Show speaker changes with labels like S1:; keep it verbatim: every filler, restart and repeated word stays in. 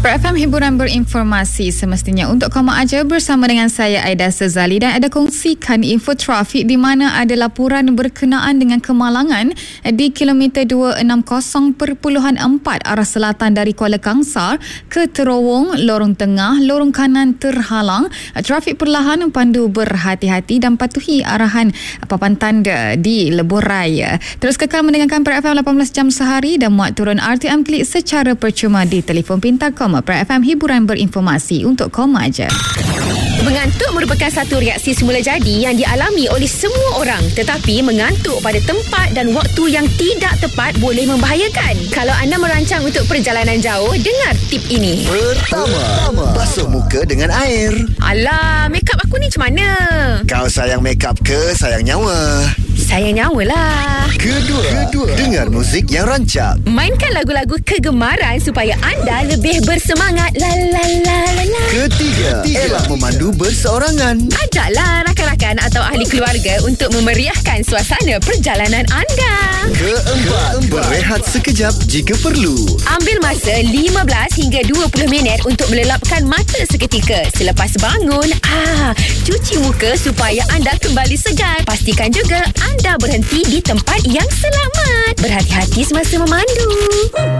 S1: Pro F M hiburan berinformasi semestinya untuk koma aja bersama dengan saya Aida Sezali, dan ada kongsikan info trafik di mana ada laporan berkenaan dengan kemalangan di kilometer dua enam kosong perpuluhan empat arah selatan dari Kuala Kangsar ke Terowong, lorong tengah, lorong kanan terhalang. Trafik perlahan, pandu berhati-hati dan patuhi arahan papan tanda di lebuh raya. Terus kekal mendengarkan Pro F M lapan belas jam sehari dan muat turun R T M Klik secara percuma di telefon pintar koma. Pro F M hiburan berinformasi untuk koma aja.
S2: Mengantuk merupakan satu reaksi semula jadi yang dialami oleh semua orang, tetapi mengantuk pada tempat dan waktu yang tidak tepat boleh membahayakan. Kalau anda merancang untuk perjalanan jauh, dengar tip ini.
S3: Pertama, basuh muka dengan air.
S2: Alah, makeup aku ni macam mana?
S3: Kau sayang makeup ke sayang nyawa?
S2: Sayang nyawa lah.
S3: Kedua, Kedua, dengar muzik yang rancak.
S2: Mainkan lagu-lagu kegemaran supaya anda lebih bersemangat. La la la la la.
S3: Ketiga, Ketiga, elak memandu berseorangan.
S2: Ajaklah rakan-rakan atau ahli keluarga untuk memeriahkan suasana perjalanan anda.
S3: Keempat, berehat sekejap jika perlu.
S2: Ambil masa lima belas hingga dua puluh minit untuk melelapkan mata seketika. Selepas bangun, ah, cuci muka supaya anda kembali segar. Pastikan juga anda berhenti di tempat yang selamat. Berhati-hati semasa memandu.